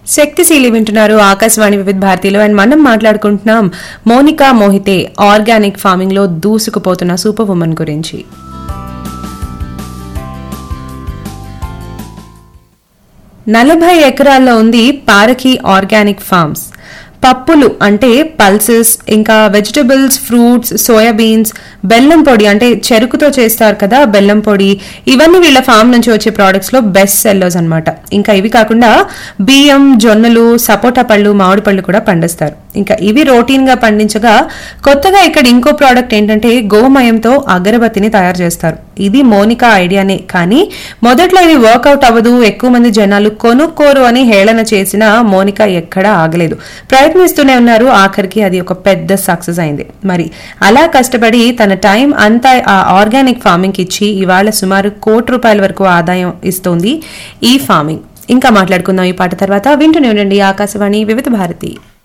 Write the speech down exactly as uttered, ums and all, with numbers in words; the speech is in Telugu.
శక్తిశీలి వింటున్నారు ఆకాశవాణి వివిధ భారతిలో. అండ్ మనం మాట్లాడుకుంటున్నాం మోనికా మోహితే ఆర్గానిక్ ఫార్మింగ్ లో దూసుకుపోతున్న సూపర్ ఉమెన్ గురించి. నలభై ఎకరాల్లో ఉంది పారఖి ఆర్గానిక్ ఫార్మ్స్. పప్పులు అంటే పల్సెస్, ఇంకా వెజిటబుల్స్, ఫ్రూట్స్, సోయాబీన్స్, బెల్లం పొడి అంటే చెరుకుతో చేస్తారు కదా బెల్లం పొడి, ఇవన్నీ వీళ్ళ ఫామ్ నుంచి వచ్చే ప్రోడక్ట్స్ లో బెస్ట్ సెల్లర్స్ అనమాట. ఇంకా ఇవి కాకుండా బియ్యం, జొన్నలు, సపోటా పళ్ళు, మామిడి పళ్ళు కూడా పండిస్తారు. ఇంకా ఇవి రొటీన్ గా పండించగా కొత్తగా ఇక్కడ ఇంకో ప్రోడక్ట్ ఏంటంటే గోమయంతో అగరబత్తిని తయారు చేస్తారు. ఇది మోనికా ఐడియానే, కానీ మొదట్లో ఇది వర్కౌట్ అవ్వదు, ఎక్కువ మంది జనాలు కొనుక్కోరు అని హేళన చేసిన మోనికా ఎక్కడా ఆగలేదు, ప్రయత్నిస్తూనే ఉన్నారు. ఆఖరికి అది ఒక పెద్ద సక్సెస్ అయింది. మరి అలా కష్టపడి తన టైం అంతా ఆ ఆర్గానిక్ ఫార్మింగ్ ఇచ్చి ఇవాళ సుమారు కోటి రూపాయల వరకు ఆదాయం ఇస్తోంది ఈ ఫార్మింగ్. ఇంకా మాట్లాడుకుందాం ఈ పాట తర్వాత. వింటూనే ఉండండి ఆకాశవాణి వివిధ భారతి.